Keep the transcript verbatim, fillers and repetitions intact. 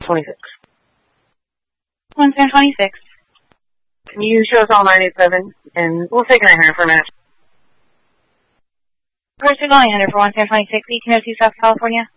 twenty-six. one seven twenty-six. Can you show us all nine eight seven? And we'll take nine hundred for a minute. Of course, you're going under for one seven twenty-six, East South California.